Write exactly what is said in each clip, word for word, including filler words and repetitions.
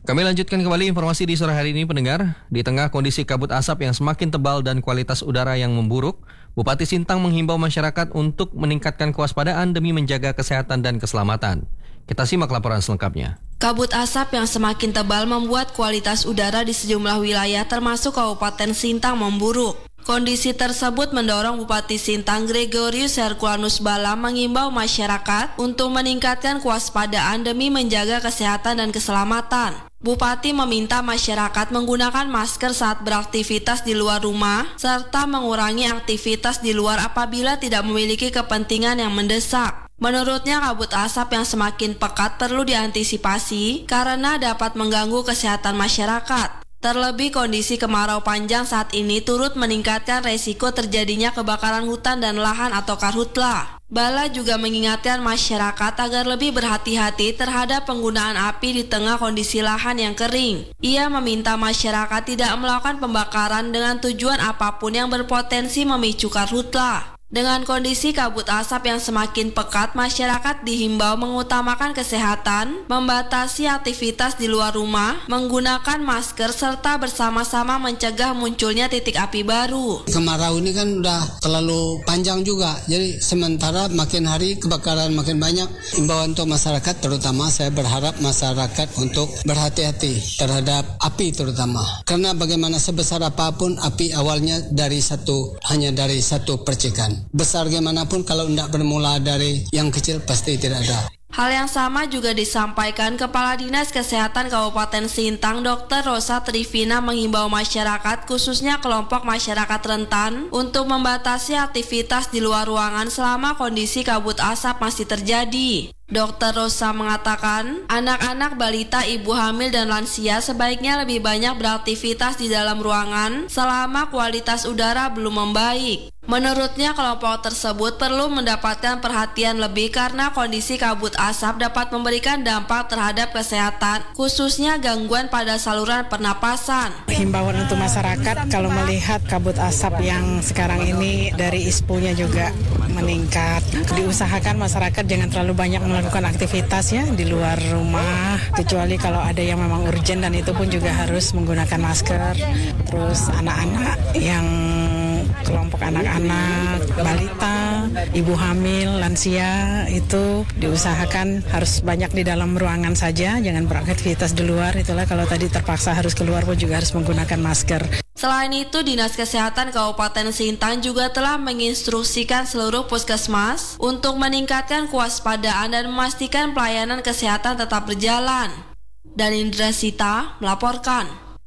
Kami lanjutkan kembali informasi di sore hari ini, pendengar. Di tengah kondisi kabut asap yang semakin tebal dan kualitas udara yang memburuk, Bupati Sintang menghimbau masyarakat untuk meningkatkan kewaspadaan demi menjaga kesehatan dan keselamatan. Kita simak laporan selengkapnya. Kabut asap yang semakin tebal membuat kualitas udara di sejumlah wilayah termasuk Kabupaten Sintang memburuk. Kondisi tersebut mendorong Bupati Sintang Gregorius Herculanus Balam mengimbau masyarakat untuk meningkatkan kewaspadaan demi menjaga kesehatan dan keselamatan. Bupati meminta masyarakat menggunakan masker saat beraktivitas di luar rumah serta mengurangi aktivitas di luar apabila tidak memiliki kepentingan yang mendesak. Menurutnya, kabut asap yang semakin pekat perlu diantisipasi karena dapat mengganggu kesehatan masyarakat. Terlebih kondisi kemarau panjang saat ini turut meningkatkan resiko terjadinya kebakaran hutan dan lahan atau karhutla. Bala juga mengingatkan masyarakat agar lebih berhati-hati terhadap penggunaan api di tengah kondisi lahan yang kering. Ia meminta masyarakat tidak melakukan pembakaran dengan tujuan apapun yang berpotensi memicu karhutla. Dengan kondisi kabut asap yang semakin pekat, masyarakat dihimbau mengutamakan kesehatan, membatasi aktivitas di luar rumah, menggunakan masker, serta bersama-sama mencegah munculnya titik api baru. Kemarau ini kan udah terlalu panjang juga, jadi sementara makin hari kebakaran makin banyak. Himbauan untuk masyarakat, terutama saya berharap masyarakat untuk berhati-hati terhadap api terutama. Karena bagaimana sebesar apapun api awalnya dari satu, hanya dari satu percikan. Besar gimana pun kalau tidak bermula dari yang kecil pasti tidak ada. Hal yang sama juga disampaikan Kepala Dinas Kesehatan Kabupaten Sintang, Dokter Rosa Trivina menghimbau masyarakat, khususnya kelompok masyarakat rentan, untuk membatasi aktivitas di luar ruangan selama kondisi kabut asap masih terjadi. Dokter Rosa mengatakan, anak-anak, balita, ibu hamil, dan lansia sebaiknya lebih banyak beraktivitas di dalam ruangan selama kualitas udara belum membaik. Menurutnya, kelompok tersebut perlu mendapatkan perhatian lebih karena kondisi kabut asap dapat memberikan dampak terhadap kesehatan, khususnya gangguan pada saluran pernapasan. Himbauan untuk masyarakat kalau melihat kabut asap yang sekarang ini dari I S P U-nya juga meningkat, diusahakan masyarakat jangan terlalu banyak melakukan aktivitas ya di luar rumah, kecuali kalau ada yang memang urgent, dan itu pun juga harus menggunakan masker. Terus anak-anak yang kelompok anak-anak, balita, ibu hamil, lansia itu diusahakan harus banyak di dalam ruangan saja, jangan beraktivitas di luar. Itulah kalau tadi terpaksa harus keluar pun juga harus menggunakan masker. Selain itu, Dinas Kesehatan Kabupaten Sintang juga telah menginstruksikan seluruh puskesmas untuk meningkatkan kewaspadaan dan memastikan pelayanan kesehatan tetap berjalan. Dan Indra Sita melaporkan.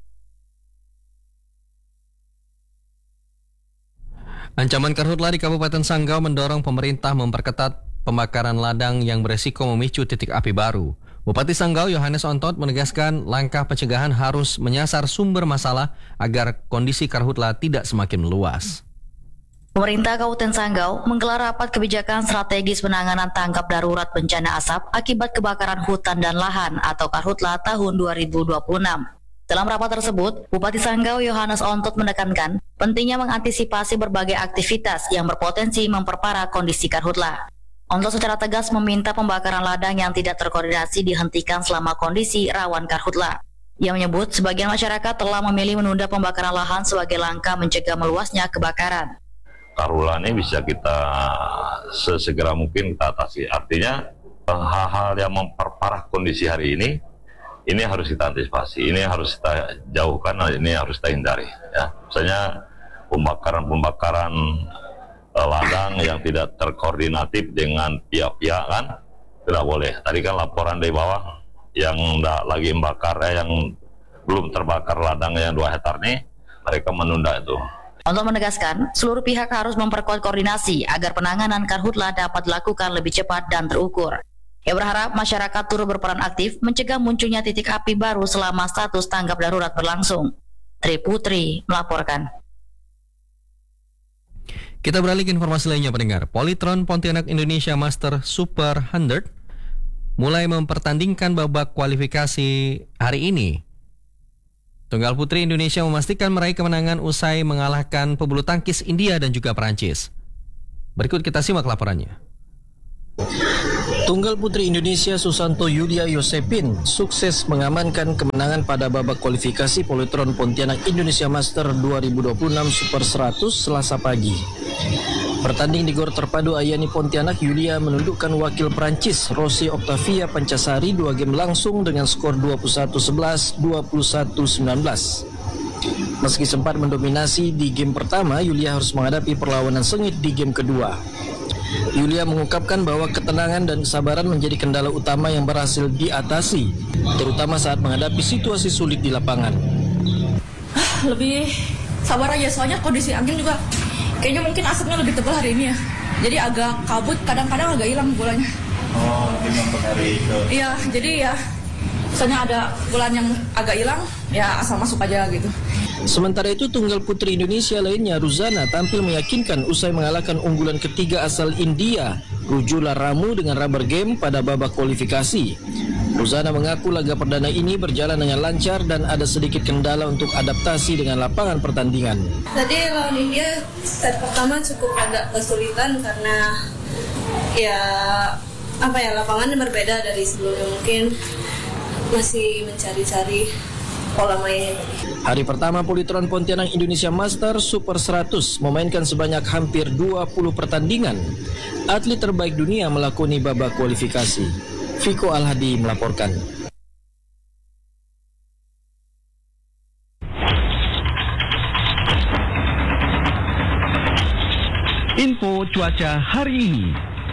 Ancaman karhutla di Kabupaten Sanggau mendorong pemerintah memperketat pembakaran ladang yang beresiko memicu titik api baru. Bupati Sanggau Yohanes Ontot menegaskan langkah pencegahan harus menyasar sumber masalah agar kondisi karhutla tidak semakin meluas. Pemerintah Kabupaten Sanggau menggelar rapat kebijakan strategis penanganan tanggap darurat bencana asap akibat kebakaran hutan dan lahan atau karhutla tahun dua ribu dua puluh enam. Dalam rapat tersebut, Bupati Sanggau Yohanes Ontot menekankan pentingnya mengantisipasi berbagai aktivitas yang berpotensi memperparah kondisi karhutla. Ontot secara tegas meminta pembakaran ladang yang tidak terkoordinasi dihentikan selama kondisi rawan karhutla. Ia menyebut sebagian masyarakat telah memilih menunda pembakaran lahan sebagai langkah mencegah meluasnya kebakaran. Karhutla ini bisa kita sesegera mungkin kita atasi. Artinya hal-hal yang memperparah kondisi hari ini, ini harus kita antisipasi, ini harus kita jauhkan, ini harus kita hindari. Ya. Misalnya pembakaran-pembakaran ladang yang tidak terkoordinatif dengan pihak-pihak kan tidak boleh. Tadi kan laporan dari bawah yang tidak lagi membakar, eh, yang belum terbakar ladang yang dua hektar nih, mereka menunda itu. Untuk menegaskan, seluruh pihak harus memperkuat koordinasi agar penanganan karhutla dapat dilakukan lebih cepat dan terukur. Ia berharap masyarakat turut berperan aktif mencegah munculnya titik api baru selama status tanggap darurat berlangsung. Tri Putri melaporkan. Kita beralih ke informasi lainnya, pendengar. Polytron Pontianak Indonesia Master Super seratus mulai mempertandingkan babak kualifikasi hari ini. Tunggal putri Indonesia memastikan meraih kemenangan usai mengalahkan pebulu tangkis India dan juga Perancis. Berikut kita simak laporannya. Tunggal putri Indonesia Susanto Yulia Yosepin sukses mengamankan kemenangan pada babak kualifikasi Polytron Pontianak Indonesia Master dua ribu dua puluh enam Super seratus Selasa pagi. Bertanding di Gor Terpadu Ayani Pontianak, Yulia menundukkan wakil Prancis Rossi Octavia Pancasari dua game langsung dengan skor dua puluh satu sebelas, dua puluh satu sembilan belas. Meski sempat mendominasi di game pertama, Yulia harus menghadapi perlawanan sengit di game kedua. Yulia mengungkapkan bahwa ketenangan dan kesabaran menjadi kendala utama yang berhasil diatasi, terutama saat menghadapi situasi sulit di lapangan. Lebih sabar aja, soalnya kondisi angin juga kayaknya mungkin asapnya lebih tebal hari ini ya. Jadi agak kabut, kadang-kadang agak hilang bolanya. Oh, jadi mempengaruhi ke... Iya, jadi ya misalnya ada bulan yang agak hilang, ya asal masuk aja gitu. Sementara itu, tunggal putri Indonesia lainnya Ruzana tampil meyakinkan usai mengalahkan unggulan ketiga asal India, Rujula Ramu dengan rubber game pada babak kualifikasi. Ruzana mengaku laga perdana ini berjalan dengan lancar dan ada sedikit kendala untuk adaptasi dengan lapangan pertandingan. Tadi lawan India set pertama cukup agak kesulitan karena ya apa ya lapangannya berbeda dari sebelumnya, mungkin masih mencari-cari pola mainnya. Hari pertama Polytron Pontianak Indonesia Master Super seratus memainkan sebanyak hampir dua puluh pertandingan. Atlet terbaik dunia melakoni babak kualifikasi. Viko Al-Hadi melaporkan. Info cuaca hari ini.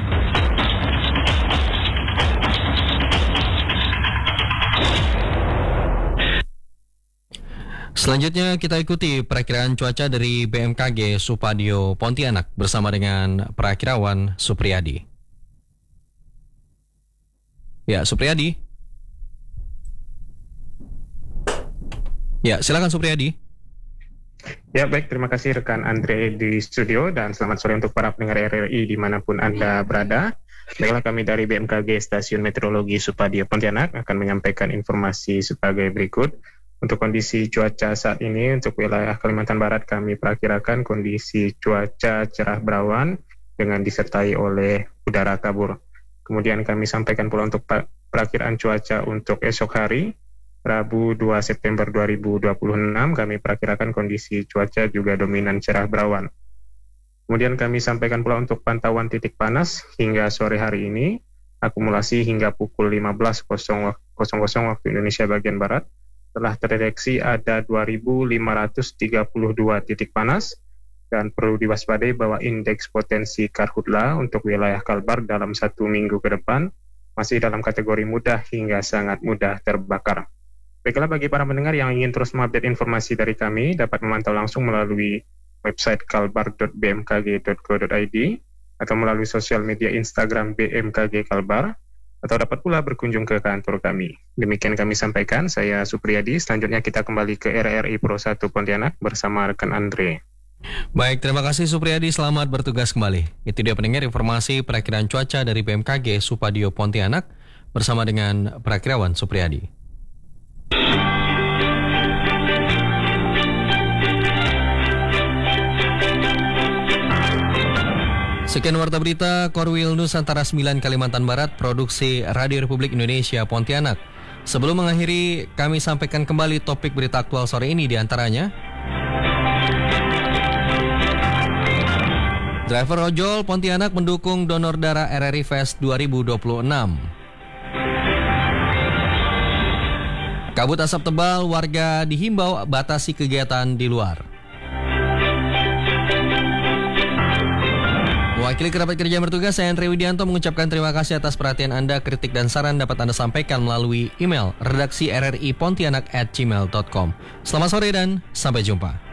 Selanjutnya kita ikuti perakiraan cuaca dari B M K G Supadio Pontianak bersama dengan perakirawan Supriyadi. Ya, Supriyadi. Ya, silakan Supriyadi. Ya, baik, terima kasih rekan Andre di studio dan selamat sore untuk para pendengar R R I dimanapun Anda berada. Baiklah, kami dari B M K G Stasiun Meteorologi Supadio Pontianak akan menyampaikan informasi sebagai berikut. Untuk kondisi cuaca saat ini, untuk wilayah Kalimantan Barat kami perakirakan kondisi cuaca cerah berawan dengan disertai oleh udara kabur. Kemudian kami sampaikan pula untuk perakiraan cuaca untuk esok hari, Rabu dua September dua ribu dua puluh enam, kami perakirakan kondisi cuaca juga dominan cerah berawan. Kemudian kami sampaikan pula untuk pantauan titik panas hingga sore hari ini, akumulasi hingga pukul lima belas waktu Indonesia bagian Barat, telah terdeteksi ada dua ribu lima ratus tiga puluh dua titik panas dan perlu diwaspadai bahwa indeks potensi karhutla untuk wilayah Kalbar dalam satu minggu ke depan masih dalam kategori mudah hingga sangat mudah terbakar. Baiklah, bagi para pendengar yang ingin terus mengupdate informasi dari kami dapat memantau langsung melalui website kalbar dot b m k g dot co dot i d atau melalui sosial media Instagram B M K G Kalbar, atau dapat pula berkunjung ke kantor kami. Demikian kami sampaikan, saya Supriyadi. Selanjutnya kita kembali ke R R I Pro satu Pontianak bersama rekan Andre. Baik, terima kasih Supriyadi, selamat bertugas kembali. Itu dia pendengar informasi perakiraan cuaca dari B M K G Supadio Pontianak bersama dengan perakirawan Supriyadi. Sekian warta berita Korwil Nusantara sembilan Kalimantan Barat, produksi Radio Republik Indonesia Pontianak. Sebelum mengakhiri, kami sampaikan kembali topik berita aktual sore ini, diantaranya driver ojol Pontianak mendukung donor darah R R I Fest dua ribu dua puluh enam. Kabut asap tebal, warga dihimbau batasi kegiatan di luar. Wakili kerabat kerja bertugas, saya Andre Widianto mengucapkan terima kasih atas perhatian Anda. Kritik dan saran dapat Anda sampaikan melalui email redaksi r r i pontianak at gmail dot com. Selamat sore dan sampai jumpa.